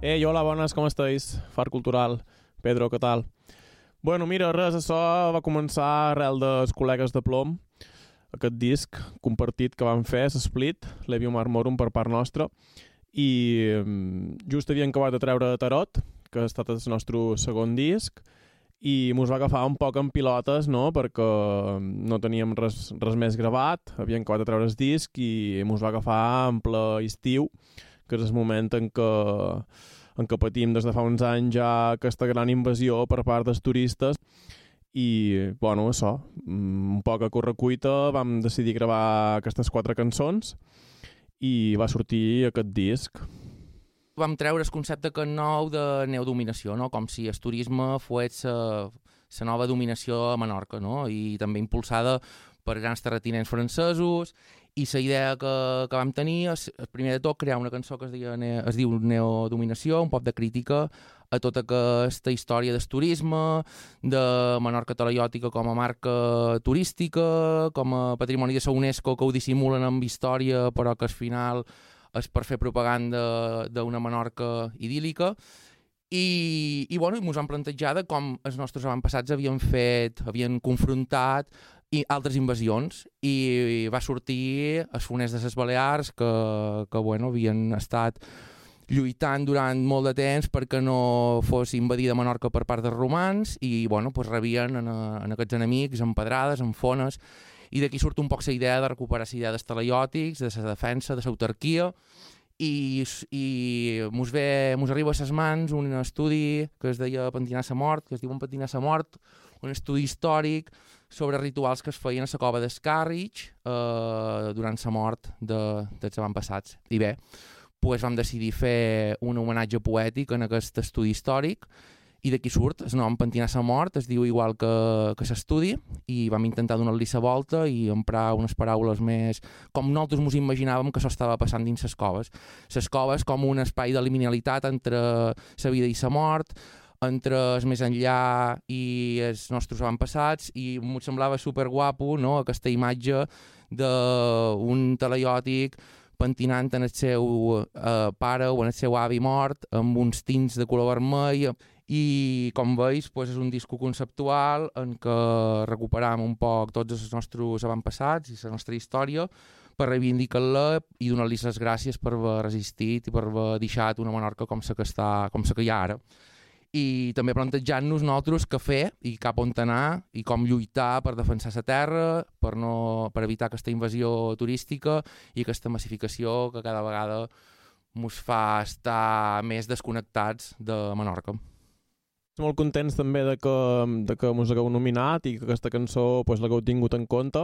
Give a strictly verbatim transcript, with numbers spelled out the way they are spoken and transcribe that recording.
Ei, hola, bones, com estàs? Far Cultural. Pedro, què tal? Bueno, mira, res, això va començar arrel dels col·legues de Plom, aquest disc compartit que vam fer, l'Split, l'Evium Armorum per part nostra, i just havíem acabat de treure Tarot, que ha estat el nostre segon disc, i mos va agafar un poc en pilotes, no?, perquè no teníem res, res més gravat, havíem acabat de treure el disc i mos va agafar en ple estiu, que és el moment en què, en què patim des de fa uns anys ja aquesta gran invasió per part dels turistes i, bueno, això, un poc a correcuita vam decidir gravar aquestes quatre cançons i va sortir aquest disc. Vam treure el concepte que nou de neodominació, no? Com si el turisme fos la nova dominació a Menorca, no? I també impulsada per grans terratinents francesos, i la idea que, que vam tenir és, primer de tot, crear una cançó que es, deia, es diu Neodominació, un poc de crítica a tota aquesta història del turisme, de Menorca talaiòtica com a marca turística, com a patrimoni de la UNESCO que ho dissimulen amb història, però que al final és per fer propaganda d'una Menorca idíl·lica. I, i bueno, ens vam plantejar de com els nostres avantpassats havien fet, havien confrontat i altres invasions, i va sortir els foners de les Balears que, que bueno, havien estat lluitant durant molt de temps perquè no fos invadida Menorca per part dels romans i bueno, pues, rebien en, en aquests enemics amb pedrades, amb fones, i d'aquí surt un poc la idea de recuperar la idea dels talaiòtics, de la defensa, de l'autarquia, i, i mos, ve, mos arriba a les mans un estudi que es deia Pentinar sa mort, que es diu Pentinar sa mort, un estudi històric sobre rituals que es feien a la cova d'Escàrrig eh, durant la mort de, dels avantpassats. I bé, pues vam decidir fer un homenatge poètic en aquest estudi històric, i d'aquí surt el nom Pentinar sa mort, es diu igual que, que s'estudi, i vam intentar donar-li la volta i emprar unes paraules més com nosaltres ens imaginàvem que això estava passant dins les coves. Les coves com un espai de liminalitat entre la vida i la mort, entre el més enllà i els nostres avantpassats, i em semblava superguapo, no?, aquesta imatge d'un talaiòtic pentinant en el seu eh, pare o en el seu avi mort amb uns tints de color vermell, i com veus pues, és un disco conceptual en què recuperam un poc tots els nostres avantpassats i la nostra història per reivindicar-la i donar-los les gràcies per haver resistit i per haver deixat una Menorca com la que, està, com la que hi ha ara. I també plantejant-nos nosaltres què fer i cap on anar i com lluitar per defensar la terra, per, no, per evitar aquesta invasió turística i aquesta massificació que cada vegada ens fa estar més desconnectats de Menorca. Molt contents també de que, de que us hagueu nominat i que aquesta cançó pues, l'hagueu tingut en compte.